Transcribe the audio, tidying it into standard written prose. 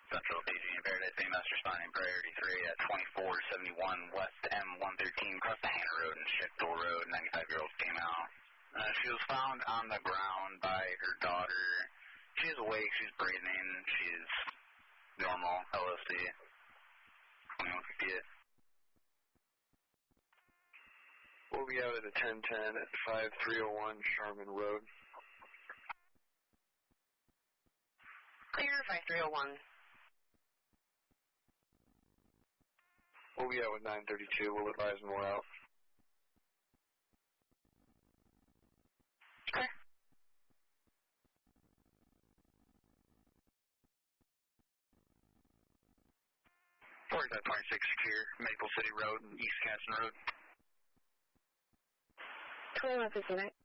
Central Beijing and Paradise AMS responding priority 3 at 2471 West M113 across the Hannah Road and Schichtel Road. 95-year-old female. She was found on the ground by her daughter. She's awake, she's breathing, she's normal, LOC. 2158. We'll be out at a 1010 at 5301 Sharman Road. Clear 5301. We'll be out with 932. We'll advise more out. Okay. That 26 secure, Maple City Road and East Casson Road. 2159.